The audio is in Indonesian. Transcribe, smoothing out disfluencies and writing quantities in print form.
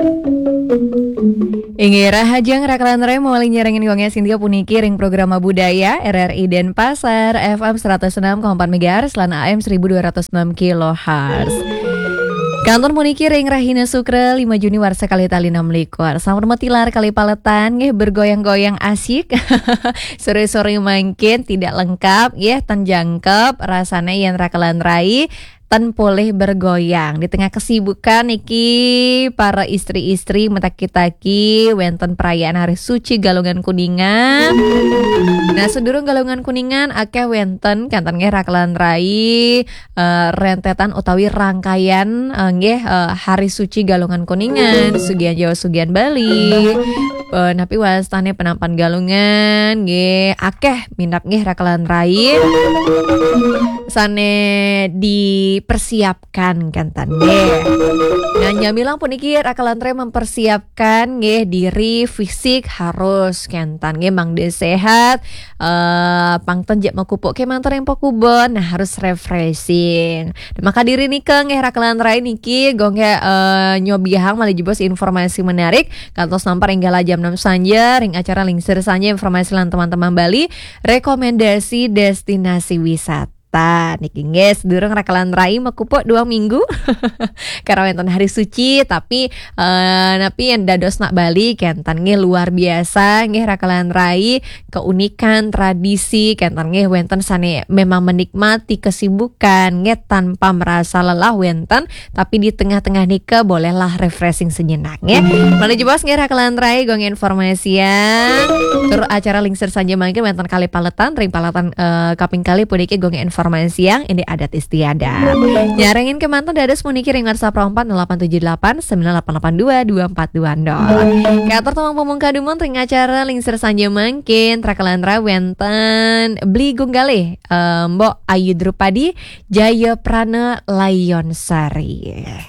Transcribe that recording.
Ingira hajang rakalan rem mawali nyerengin gongnya Sintia puniki ring programa budaya RRI Denpasar FM 106,4 MHz lan AM 1206 kHz. Kantor puniki ring Rahina Sukra 5 Juni warsa kali tali 6 likur. Sampun metilar kali paletan nggih bergoyang-goyang asyik. Sore-sore mangkin tidak lengkap nggih tan jangkep rasane yen rakalan rai tan boleh bergoyang di tengah kesibukan iki para istri-istri metaki-taki wenten perayaan hari suci Galungan Kuningan. Nah sedurung Galungan Kuningan akeh wenten kanten nggih rakalan rai rentetan utawi rangkaian nggih hari suci Galungan Kuningan sugian Jawa sugian Bali. Napi wastane penampan galungan nggih akeh minap nggih rakalan rai sane dipersiapkan kantan nggih. Nah nyamilang puniki rakalan rai mempersiapkan nggih diri fisik harus kantan nggih mangde sehat pangten jak makupuk ke mantor yang pokubon nah harus refreshing. Maka diri nikah nggih rakalan rai niki gongge nyobihang malih jebos informasi menarik kantos nampar enggala jam 6 sanja ring acara lingsir sanja informasi lan teman-teman Bali rekomendasi destinasi wisata. Niki guys, durung rakalan rai makupuk 2 minggu karena wonten hari suci tapi napi yang dados nak Bali kentan nggih luar biasa nggih rakalan rai keunikan tradisi kentan nggih wonten sane memang menikmati kesibukan nggih tanpa merasa lelah wonten tapi di tengah-tengah nika bolehlah refreshing sejenak nggih. Malih jebos nggih rakalan rai gong informasian tur acara lingsir sanja mangke wonten kali paletan ring paletan kaping kali puniki gong informasi yang ini adat istiadat. Nyarengin kemantan dados puniki ring WhatsApp 0878 9882 2420. Kator tomang pemungka dumon ring acara lingsir sanja mangkin rakalan wenten beli gunggale Mbok Ayu Drupadi Jaya Prana Layon Sari.